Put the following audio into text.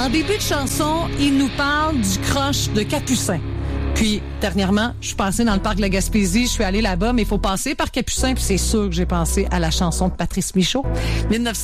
En début de chanson, il nous parle du croche de Capucin. Puis, dernièrement, je suis passée dans le parc de la Gaspésie, je suis allée là-bas, mais il faut passer par Capucin, puis c'est sûr que j'ai pensé à la chanson de Patrice Michaud. 1900